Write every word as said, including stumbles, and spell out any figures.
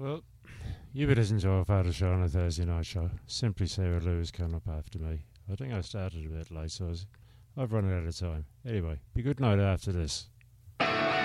Well, you better enjoy Father Show on a Thursday night show. Simply Sarah Lewis coming up after me. I think I started a bit late, so I was, I've run out of time. Anyway, be good night after this.